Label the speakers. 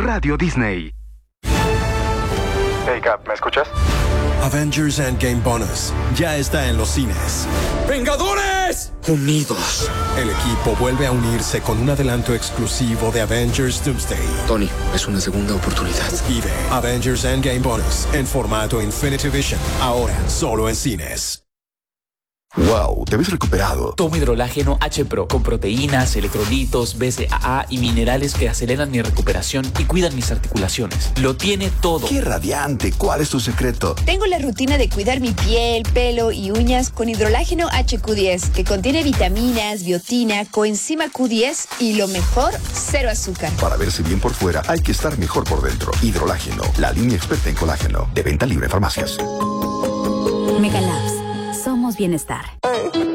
Speaker 1: Radio Disney.
Speaker 2: Hey Cap, ¿me escuchas?
Speaker 3: Avengers Endgame Bonus ya está en los cines.
Speaker 4: ¡Vengadores!
Speaker 3: Unidos. El equipo vuelve a unirse con un adelanto exclusivo de Avengers Doomsday.
Speaker 4: Tony, es una segunda oportunidad.
Speaker 3: Vive Avengers Endgame Bonus en formato Infinity Vision. Ahora solo en cines.
Speaker 5: Wow, te ves recuperado.
Speaker 6: Tomo hidrolágeno H-Pro con proteínas, electrolitos, BCAA y minerales que aceleran mi recuperación y cuidan mis articulaciones. Lo tiene todo.
Speaker 5: ¡Qué radiante! ¿Cuál es tu secreto?
Speaker 7: Tengo la rutina de cuidar mi piel, pelo y uñas con hidrolágeno HQ10, que contiene vitaminas, biotina, coenzima Q10 y lo mejor, cero azúcar.
Speaker 5: Para verse bien por fuera, hay que estar mejor por dentro. Hidrolágeno, la línea experta en colágeno. De venta libre en farmacias.
Speaker 8: Megalabs. Somos bienestar.